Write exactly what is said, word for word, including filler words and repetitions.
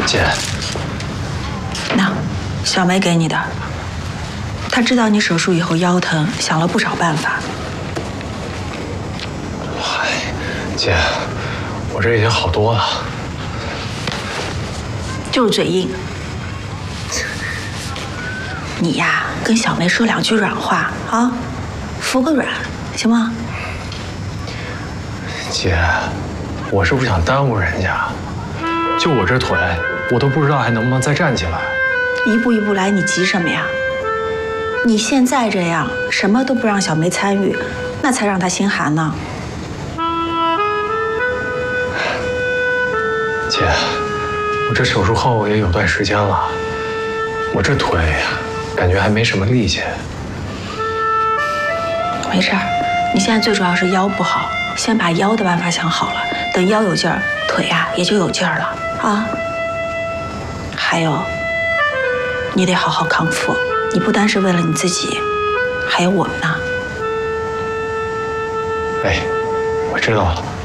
姐， 那小梅给你的，她知道你手术以后腰疼，想了不少办法。 嗨，姐，我这已经好多了。 就是嘴硬。你呀，跟小梅说两句软话啊，服个软，行吗？ 姐，我是不想耽误人家，就我这腿，我都不知道还能不能再站起来。 一步一步来，你急什么呀？你现在这样，什么都不让小梅参与，那才让她心寒呢。 姐，我这手术后也有段时间了，我这腿感觉还没什么力气。 没事儿，你现在最主要是腰不好，先把腰的办法想好了，等腰有劲儿，腿呀、也就有劲儿了啊。还有，你得好好康复，你不单是为了你自己，还有我们呢。 哎，我知道了。